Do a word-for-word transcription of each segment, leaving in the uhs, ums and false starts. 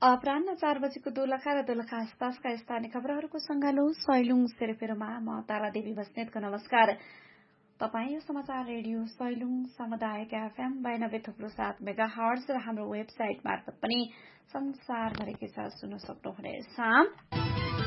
अपराह्न चार बजेको दोलखा र दोलखा आसपासका स्थानीय खबरहरूको संगालो सैलुङ सेरेफेरोमा म तारा देवी बस्नेतको नमस्कार। तपाईँ यो समाचार रेडियो सैलुङ सामुदायिक एफएम बयानब्बे थुप्रो सात मेगा हर्ज र हाम्रो वेबसाइट मार्फत पनि संसारभरिकै साथ सुन्न सक्नुहुनेछ।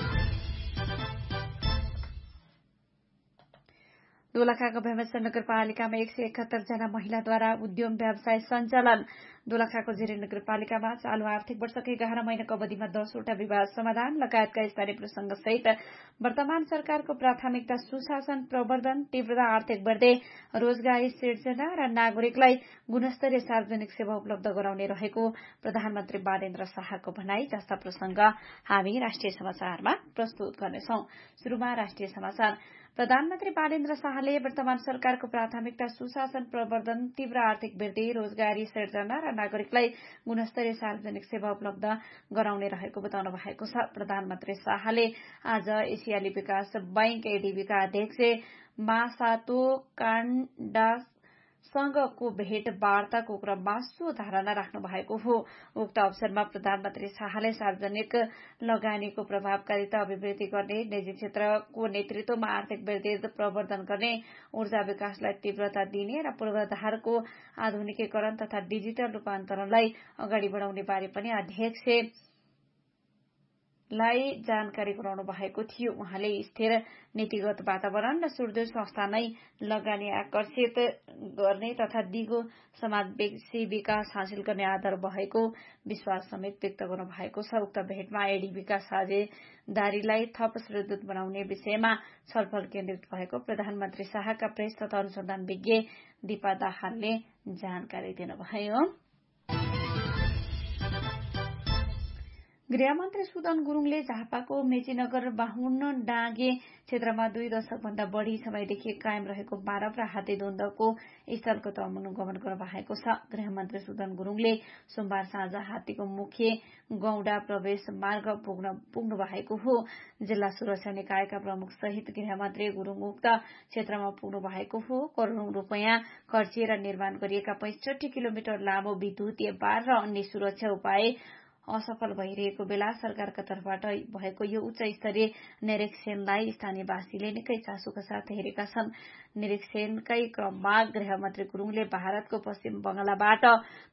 दोलखाको भीमसेन नगरपालिकामा एक सय एकहत्तर जना महिलाद्वारा उद्यम व्यवसाय सञ्चालन। दोलखाको जिरे नगरपालिकामा चालू आर्थिक वर्षकै एघार महिनाको अवधिमा दसवटा विवाद समाधान लगायतका स्थानीय प्रसंग सहित वर्तमान सरकारको प्राथमिकता सुशासन प्रवर्धन, तीव्रता आर्थिक वृद्धि, रोजगारी सिर्जना र नागरिकलाई गुणस्तरीय सार्वजनिक सेवा उपलब्ध गराउने रहेको प्रधानमन्त्री बालेन्द्र शाहको भनाई जस्ता प्रसंग हामी राष्ट्रिय समाचारमा प्रस्तुत गर्नेछौं। शुरूमा राष्ट्रिय समाचार। प्रधानमन्त्री बालेन्द्र शाहले वर्तमान सरकारको प्राथमिकता सुशासन प्रवर्धन, तीव्र आर्थिक वृद्धि, रोजगारी सिर्जना र नागरिकलाई गुणस्तरीय सार्वजनिक सेवा उपलब्ध गराउने रहेको बताउनु भएको छ। प्रधानमन्त्री शाहले आज एसियाली विकास बैंक एडीबीका अध्यक्ष मासातो कान्डा सँगको भेटवार्ताको क्रममा सो धारणा राख्नु भएको हो। उक्त अवसरमा प्रधानमन्त्री शाहले सार्वजनिक लगानीको प्रभावकारिता अभिवृद्धि गर्ने, निजी क्षेत्रको नेतृत्वमा आर्थिक वृद्धि प्रवर्धन गर्ने, ऊर्जा विकासलाई तीव्रता दिने र पूर्वाधारको आधुनिकीकरण तथा डिजिटल रूपान्तरणलाई अगाडि बढ़ाउने बारे पनि अध्यक्ष लाई जानकारी गराउनु भएको थियो। उहाँले स्थिर नीतिगत वातावरण र सुदृढ संस्था नै लगानी आकर्षित गर्ने तथा दिगो समावेशी विकास हासिल गर्ने आधार भएको विश्वास समेत व्यक्त गर्नु भएको छ। उक्त भेटमा एडीबीका साझेदारीलाई थप सुदृढ बनाउने विषयमा छलफल केन्द्रित भएको प्रधानमन्त्री शाहका प्रेस तथा अनुसन्धान विज्ञ दीपा दाहालले जानकारी दिनुभयो। गृहमन्त्री सुदन गुरूङले झापाको मेचीनगर बाहुन डाँगे क्षेत्रमा दुई दशक भन्दा बढ़ी समयदेखि कायम रहेको मानव र हात्ती द्वन्द्वको स्थलको अनुगमन गर्नु भएको छ। गृहमन्त्री सुदन गुरूङले सोमबार साँझ हात्तीको मुख्य गौडा प्रवेश मार्ग पुग्न पुग्नु भएको हो। जिल्ला सुरक्षा निकायका प्रमुख सहित गृहमन्त्री गुरूङ उक्त क्षेत्रमा पुग्नु भएको हो। करोड़ौं रूपियाँ खर्चिएर निर्माण गरिएका पैंसठी किलोमिटर लामो विद्युतीय बार र अन्य सुरक्षा उपाय असफल भइरहेको बेला सरकारका तर्फबाट भएको यो उच्च स्तरीय निरीक्षणलाई स्थानीयवासीले निकै चासोका साथ हेरेका छन्। निरीक्षणकै क्रममा गृहमन्त्री गुरूङले भारतको पश्चिम बंगालबाट